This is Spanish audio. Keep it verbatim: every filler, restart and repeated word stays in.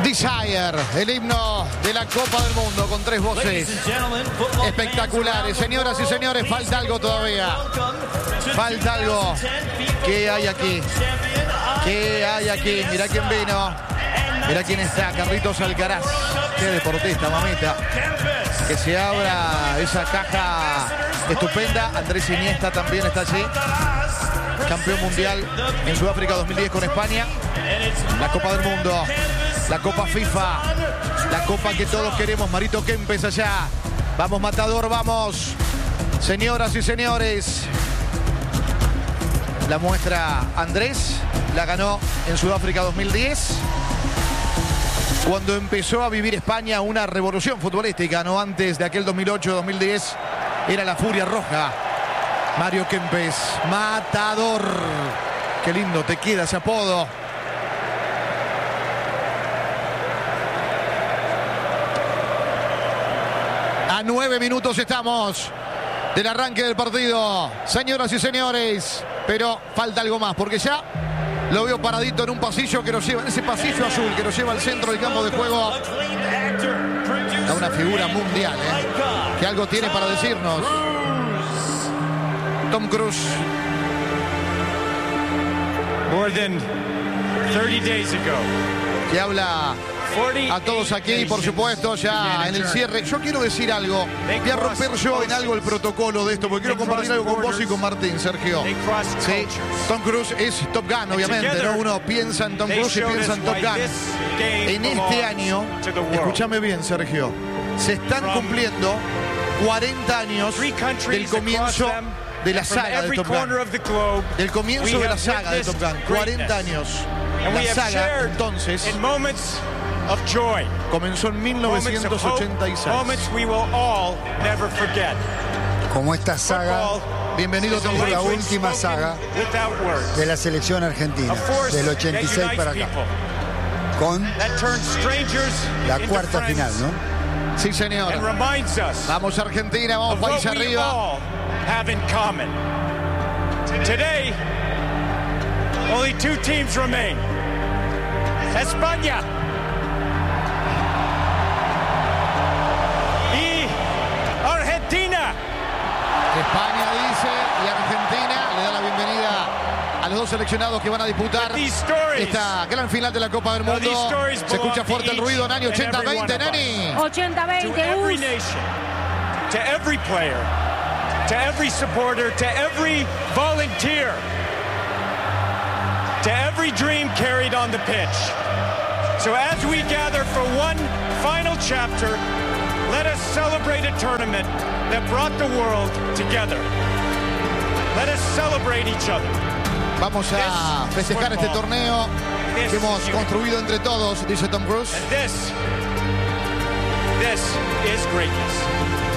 Desire, el himno de la Copa del Mundo con tres voces espectaculares. Señoras y señores, falta algo todavía. Falta algo. ¿Qué hay aquí? ¿Qué hay aquí? Mirá quién vino. Mirá quién está. Carlitos Alcaraz. Qué deportista, mamita. Que se abra esa caja estupenda. Andrés Iniesta también está allí. Campeón mundial en Sudáfrica dos mil diez con España. La Copa del Mundo. La Copa FIFA. La Copa que todos queremos. Marito Kempes allá. Vamos, Matador, vamos. Señoras y señores. La muestra Andrés. La ganó en Sudáfrica dos mil diez. Cuando empezó a vivir España una revolución futbolística, ¿no? Antes de aquel dos mil ocho dos mil diez era la Furia Roja. Mario Kempes, Matador. Qué lindo te queda ese apodo. A nueve minutos estamos del arranque del partido. Señoras y señores, pero falta algo más, porque ya lo veo paradito en un pasillo que nos lleva, en ese pasillo azul que nos lleva al centro del campo de juego. Da una figura mundial, ¿eh? Que algo tiene para decirnos. Tom Cruise. More than thirty days ago. Que habla a todos aquí, por supuesto, ya en el cierre. Yo quiero decir algo. Voy a romper yo en algo el protocolo de esto, porque quiero compartir algo con vos y con Martín, Sergio. Sí, Tom Cruise es Top Gun, obviamente, ¿no? Uno piensa en Tom Cruise y piensa en Top Gun. En este año, escúchame bien, Sergio, se están cumpliendo cuarenta años del comienzo de la saga de Top Gun. Del comienzo de la saga de Top Gun. cuarenta años. La saga, entonces, comenzó en mil novecientos ochenta y seis. Como esta saga, bienvenido Tom es Cruise. la última saga de la selección argentina, del ochenta y seis para acá, con la cuarta final, ¿no? Sí, señor. Vamos Argentina, vamos país arriba. Today, only two teams remain. España y Argentina. España dice y Argentina le da la bienvenida a los dos seleccionados que van a disputar esta gran final de la Copa del Mundo. Se escucha fuerte el ruido, Nani. ochenta veinte, Nani. ochenta veinte, To every nation, to every player, to every supporter, to every volunteer, to every dream carried on the pitch. So as we gather for one final chapter, let us celebrate a tournament that brought the world together. Let us celebrate each other. Vamos a festejar este torneo que hemos construido entre todos, dice Tom Cruise. And this, this is greatness.